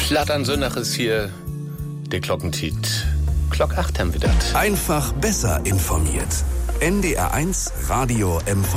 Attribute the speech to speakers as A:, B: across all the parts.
A: Platt an Sönnach ist hier der Glockentiet. Glock 8 haben wir das.
B: Einfach besser informiert. NDR1 Radio MV.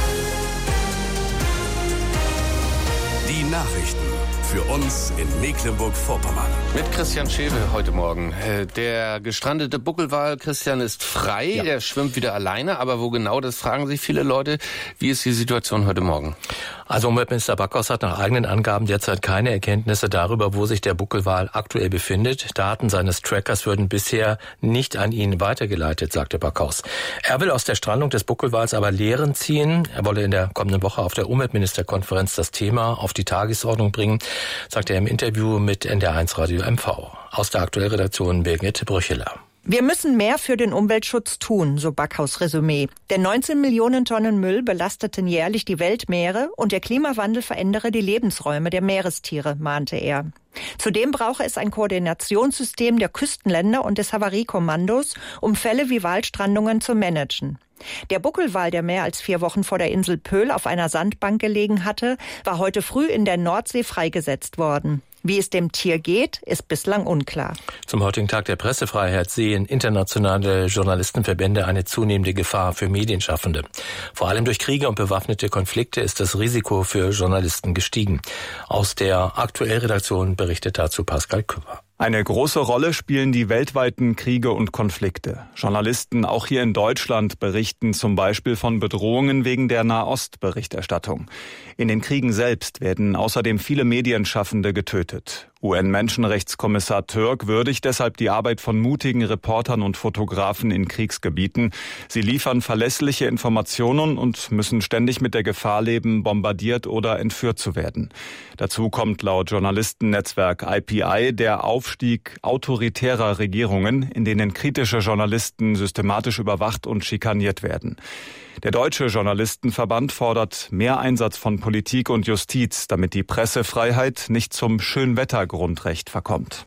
B: Die Nachrichten für uns in Mecklenburg-Vorpommern.
A: Mit Christian Schewe heute Morgen. Der gestrandete Buckelwal Christian ist frei, ja. Der schwimmt wieder alleine, aber wo genau, das fragen sich viele Leute. Wie ist die Situation heute Morgen?
C: Also Umweltminister Backhaus hat nach eigenen Angaben derzeit keine Erkenntnisse darüber, wo sich der Buckelwal aktuell befindet. Daten seines Trackers würden bisher nicht an ihn weitergeleitet, sagte Backhaus. Er will aus der Strandung des Buckelwals aber Lehren ziehen. Er wolle in der kommenden Woche auf der Umweltministerkonferenz das Thema auf die Tagesordnung bringen, sagte er im Interview mit NDR1 Radio MV. Aus der Aktuellredaktion Birgit Brücheler.
D: Wir müssen mehr für den Umweltschutz tun, so Backhaus Resümee. Denn 19 Millionen Tonnen Müll belasteten jährlich die Weltmeere und der Klimawandel verändere die Lebensräume der Meerestiere, mahnte er. Zudem brauche es ein Koordinationssystem der Küstenländer und des Havariekommandos, um Fälle wie Walstrandungen zu managen. Der Buckelwal, der mehr als 4 Wochen vor der Insel Pöhl auf einer Sandbank gelegen hatte, war heute früh in der Nordsee freigesetzt worden. Wie es dem Tier geht, ist bislang unklar.
C: Zum heutigen Tag der Pressefreiheit sehen internationale Journalistenverbände eine zunehmende Gefahr für Medienschaffende. Vor allem durch Kriege und bewaffnete Konflikte ist das Risiko für Journalisten gestiegen. Aus der Aktuellredaktion berichtet dazu Pascal Küpper.
E: Eine große Rolle spielen die weltweiten Kriege und Konflikte. Journalisten, auch hier in Deutschland, berichten zum Beispiel von Bedrohungen wegen der Nahost-Berichterstattung. In den Kriegen selbst werden außerdem viele Medienschaffende getötet. UN-Menschenrechtskommissar Türk würdigt deshalb die Arbeit von mutigen Reportern und Fotografen in Kriegsgebieten. Sie liefern verlässliche Informationen und müssen ständig mit der Gefahr leben, bombardiert oder entführt zu werden. Dazu kommt laut Journalistennetzwerk IPI der Aufstieg autoritärer Regierungen, in denen kritische Journalisten systematisch überwacht und schikaniert werden. Der Deutsche Journalistenverband fordert mehr Einsatz von Politik und Justiz, damit die Pressefreiheit nicht zum Schönwettergrundrecht verkommt.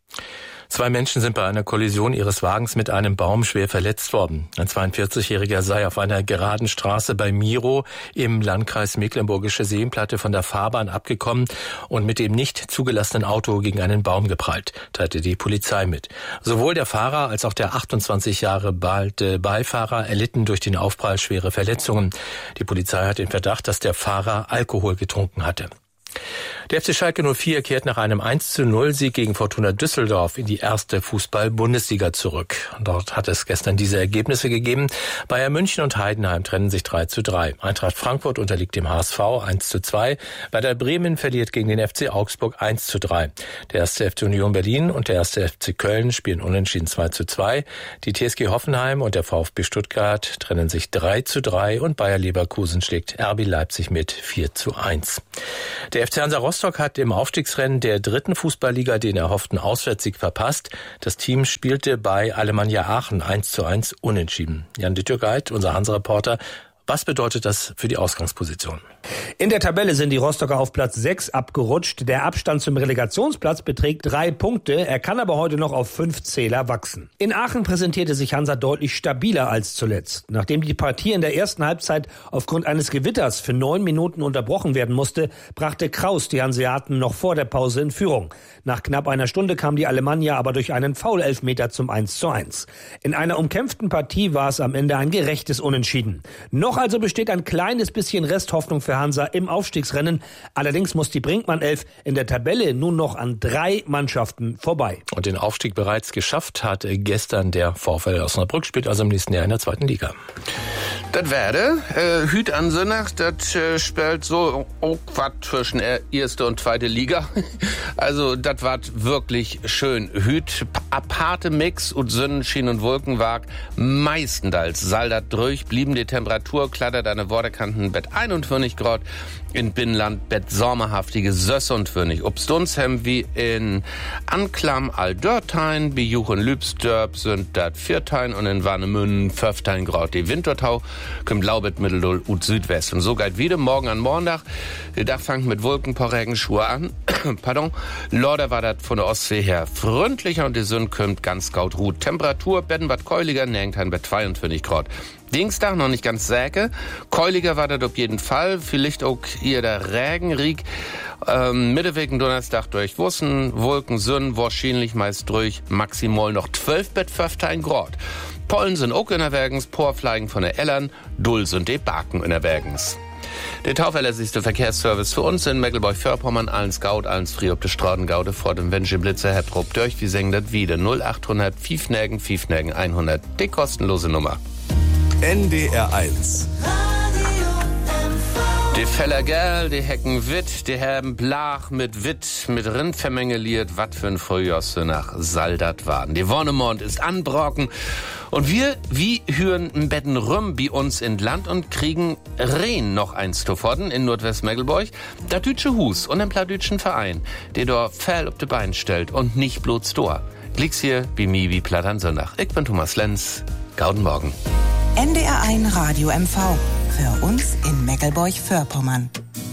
C: 2 Menschen sind bei einer Kollision ihres Wagens mit einem Baum schwer verletzt worden. Ein 42-Jähriger sei auf einer geraden Straße bei Miro im Landkreis Mecklenburgische Seenplatte von der Fahrbahn abgekommen und mit dem nicht zugelassenen Auto gegen einen Baum geprallt, teilte die Polizei mit. Sowohl der Fahrer als auch der 28 Jahre alte Beifahrer erlitten durch den Aufprall schwere Verletzungen. Die Polizei hat den Verdacht, dass der Fahrer Alkohol getrunken hatte. Der FC Schalke 04 kehrt nach einem 1:0-Sieg gegen Fortuna Düsseldorf in die erste Fußball-Bundesliga zurück. Dort hat es gestern diese Ergebnisse gegeben. Bayern München und Heidenheim trennen sich 3:3. Eintracht Frankfurt unterliegt dem HSV 1:2. Werder Bremen verliert gegen den FC Augsburg 1:3. Der 1. FC Union Berlin und der 1. FC Köln spielen unentschieden 2:2. Die TSG Hoffenheim und der VfB Stuttgart trennen sich 3:3 und Bayer Leverkusen schlägt RB Leipzig mit 4:1. Der FC Hansa Rostock hat im Aufstiegsrennen der 3. Fußballliga den erhofften Auswärtssieg verpasst. Das Team spielte bei Alemannia Aachen 1:1 unentschieden. Jan Dittürgeit, unser Hansa-Reporter. Was bedeutet das für die Ausgangsposition?
F: In der Tabelle sind die Rostocker auf Platz 6 abgerutscht. Der Abstand zum Relegationsplatz beträgt 3 Punkte. Er kann aber heute noch auf 5 Zähler wachsen. In Aachen präsentierte sich Hansa deutlich stabiler als zuletzt. Nachdem die Partie in der ersten Halbzeit aufgrund eines Gewitters für 9 Minuten unterbrochen werden musste, brachte Kraus die Hanseaten noch vor der Pause in Führung. Nach knapp einer Stunde kam die Alemannia aber durch einen Foul-Elfmeter zum 1:1. In einer umkämpften Partie war es am Ende ein gerechtes Unentschieden. Noch also besteht ein kleines bisschen Resthoffnung für Hansa im Aufstiegsrennen. Allerdings muss die Brinkmann-Elf in der Tabelle nun noch an 3 Mannschaften vorbei.
C: Und den Aufstieg bereits geschafft hat gestern der VfL Osnabrück, spielt also im nächsten Jahr in der 2. Liga.
A: Das werde, Hüt an Sönnach, das spielt so was zwischen 1. und 2. Liga. Also, das war wirklich schön. Hüt, aparte Mix und Sonnenschein und Wolkenwag, meistenteils saldat durch, blieben die Temperatur, klattert an der Wordekanten Bett 41 Grad, in Binnenland Bett sommerhaftige 26. Obstunsham wie in Anklam all Dörtein, wie Juchen Lübsdörp sind dat 4 und in Warnemünden 15 Grad. Die Wintertau kommt Laubet Mitteldull und Südwest. Und so geht wieder morgen an Montag. Der Tag fängt mit Wolkenporregenschur an. Pardon. Lorder war das von der Ostsee her freundlicher und die Sonne kommt ganz gaut ruht. Temperatur Betten Bad Keuliger, Nengtheim bei 22 Grad. Dienstag noch nicht ganz säge. Keuliger war das auf jeden Fall. Vielleicht auch hier der Regenrieg. Mittewegen Donnerstag durch Wolken, Sonne, wahrscheinlich meist durch maximal noch 12 bis 15 Grad. Pollen sind auch innerwegens, Porfleigen von der Ellern, Dulls und die Baken innerwegens. Der tauverlässigste Verkehrsservice für uns in Mecklenburg-Vorpommern, allen Scout, allen Frie ob de Straßengaude vor dem Wenscheblitzer, Herr Trupp durch, wie sengen das wieder, 0800 5 100, die kostenlose Nummer.
B: NDR 1.
A: Die Feller Gell, die Hecken Witt, die haben Blach mit Witt, mit Rind vermengeliert, wat für ein Frühjahrste nach Saldat waren. Die Wonnemond ist anbrocken und wir hören ein Betten rum bei uns in Land und kriegen Rehn noch eins zu fordern in Nordwestmecklenburg. Der Dütsche Hus und den Pladütschen Verein, der da Fell auf die Beine stellt und nicht bloß da. Glicks hier bei mir wie Platt an Sonntag. Ich bin Thomas Lenz. Gauden Morgen.
G: NDR 1 Radio MV. Für uns in Mecklenburg-Vorpommern.